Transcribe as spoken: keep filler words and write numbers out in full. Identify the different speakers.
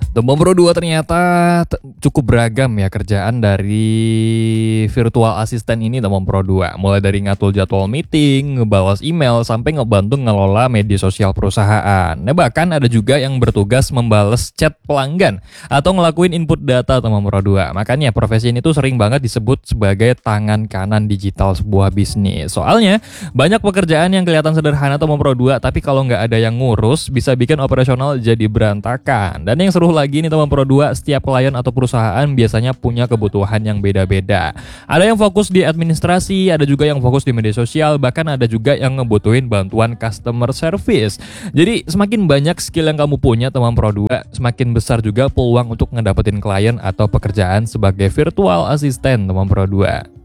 Speaker 1: Tomom Pro dua ternyata t- cukup beragam ya kerjaan dari virtual assistant ini Tomom Pro dua. Mulai dari ngatur jadwal meeting, ngebalas email, sampai ngebantu ngelola media sosial perusahaan. Nah bahkan ada juga yang bertugas membalas chat pelanggan atau ngelakuin input data Tomom Pro dua. Makanya profesi ini tuh sering banget disebut sebagai tangan kanan digital sebuah bisnis. Soalnya banyak pekerjaan yang kelihatan sederhana Tomom Pro dua, tapi kalau nggak ada yang ngurus bisa bikin operasional jadi berantakan. Dan yang seru lagi nih Tomom Pro dua, setiap klien atau perusahaan biasanya punya kebutuhan yang beda-beda. Ada yang fokus di administrasi, ada juga yang fokus di media sosial, bahkan ada juga yang ngebutuhin bantuan customer service. Jadi semakin banyak skill yang kamu punya Tomom Pro dua, semakin besar juga peluang untuk ngedapetin klien atau pekerjaan sebagai virtual assistant Tomom Pro dua.